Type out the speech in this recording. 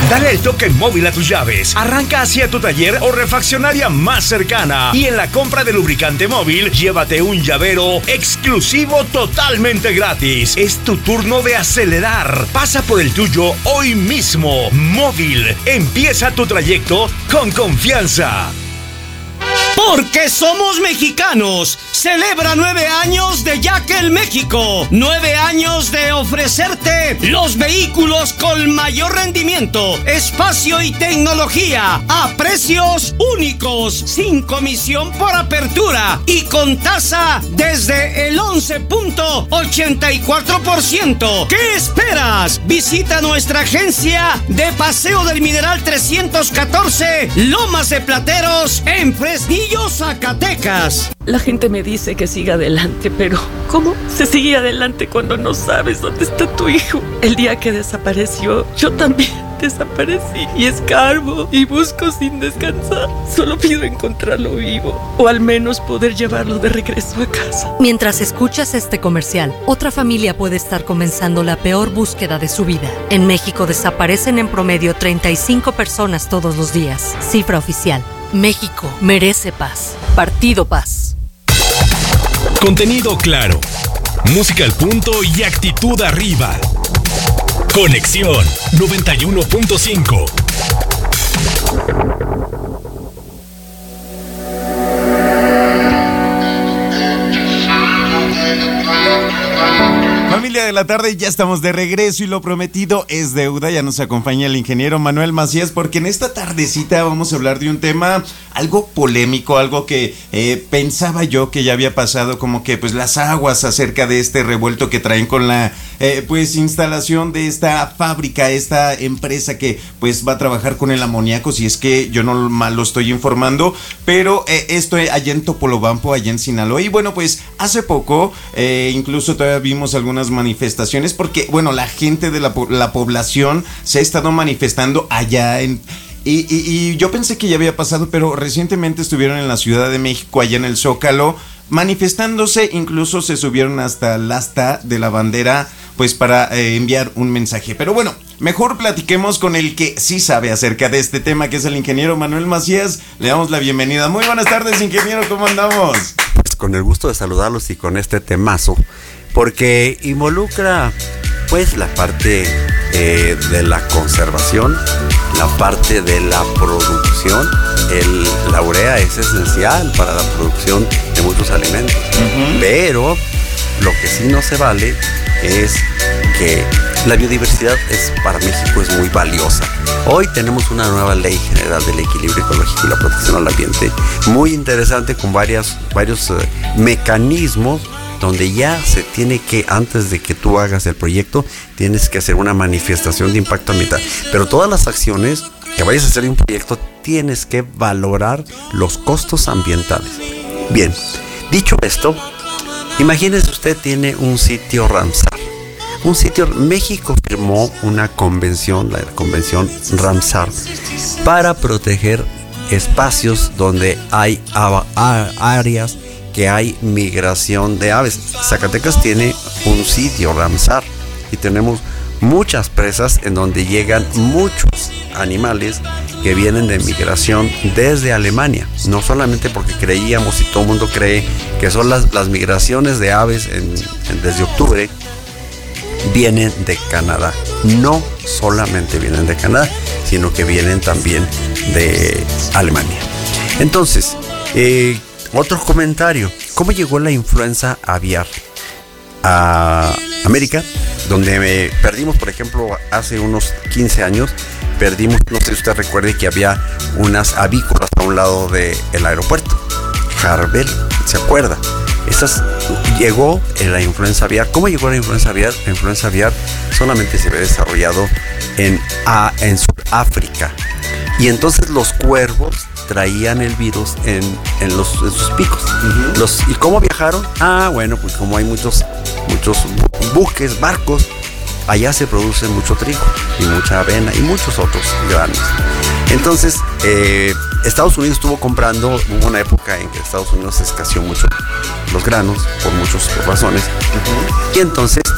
Dale el toque móvil a tus llaves. Arranca hacia tu taller o refaccionaria más cercana. Y en la compra de lubricante móvil, llévate un llavero exclusivo totalmente gratis. Es tu turno de acelerar. Pasa por el tuyo hoy mismo. Móvil. Empieza tu trayecto con confianza. Porque somos mexicanos. Celebra 9 años de Yakel México. 9 años de ofrecerte los vehículos con mayor rendimiento, espacio y tecnología a precios únicos, sin comisión por apertura y con tasa desde el 11.84%. ¿Qué esperas? Visita nuestra agencia de Paseo del Mineral 314, Lomas de Plateros, en Fresnillo, Zacatecas. La gente me dice que siga adelante, pero ¿cómo se sigue adelante cuando no sabes dónde está tu hijo? El día que desapareció, yo también desaparecí y escarbo y busco sin descansar. Solo pido encontrarlo vivo o al menos poder llevarlo de regreso a casa. Mientras escuchas este comercial, otra familia puede estar comenzando la peor búsqueda de su vida. En México desaparecen en promedio 35 personas todos los días. Cifra oficial. México merece paz. Partido Paz. Contenido claro, música al punto y actitud arriba. Conexión 91.5. Familia de la tarde, ya estamos de regreso y lo prometido es deuda. Ya nos acompaña el ingeniero Manuel Macías, porque en esta tardecita vamos a hablar de un tema algo polémico, algo que pensaba yo que ya había pasado, como que pues las aguas acerca de este revuelto que traen con la pues instalación de esta fábrica, esta empresa que pues va a trabajar con el amoníaco, si es que yo no mal lo estoy informando, pero esto allá en Topolobampo, allá en Sinaloa. Y bueno, pues hace poco incluso todavía vimos algunas manifestaciones, porque bueno, la gente de la población se ha estado manifestando allá en... Y yo pensé que ya había pasado, pero recientemente estuvieron en la Ciudad de México, allá en el Zócalo, manifestándose, incluso se subieron hasta el asta de la bandera, pues para enviar un mensaje. Pero bueno, mejor platiquemos con el que sí sabe acerca de este tema, que es el ingeniero Manuel Macías. Le damos la bienvenida. Muy buenas tardes, ingeniero, ¿cómo andamos? Pues con el gusto de saludarlos y con este temazo, porque involucra pues la parte de la conservación, la parte de la producción. La urea es esencial para la producción de muchos alimentos, pero lo que sí no se vale es que la biodiversidad para México es muy valiosa. Hoy tenemos una nueva ley general del equilibrio ecológico y la protección al ambiente, muy interesante, con varios mecanismos donde ya se tiene que, antes de que tú hagas el proyecto, tienes que hacer una manifestación de impacto ambiental. Pero todas las acciones que vayas a hacer en un proyecto, tienes que valorar los costos ambientales. Bien, dicho esto, imagínese usted tiene un sitio Ramsar. México firmó una convención, la convención Ramsar, para proteger espacios donde hay áreas que hay migración de aves. Zacatecas tiene un sitio Ramsar y tenemos muchas presas en donde llegan muchos animales que vienen de migración desde Alemania. No solamente porque creíamos y todo el mundo cree que son las migraciones de aves desde octubre, vienen de Canadá. No solamente vienen de Canadá, sino que vienen también de Alemania. Entonces, otro comentario: ¿cómo llegó la influenza aviar a América? Donde perdimos, por ejemplo, hace unos 15 años, no sé si usted recuerde que había unas avícolas a un lado del aeropuerto, Jarbel, ¿se acuerda? Llegó la influenza aviar. ¿Cómo llegó la influenza aviar? La influenza aviar solamente se había desarrollado en Sudáfrica. Y entonces los cuervos traían el virus en sus picos. ¿Y cómo viajaron? Bueno, pues como hay muchos buques, barcos, allá se produce mucho trigo y mucha avena y muchos otros granos. Entonces, Estados Unidos estuvo comprando, hubo una época en que Estados Unidos escaseó mucho los granos por muchas razones, y entonces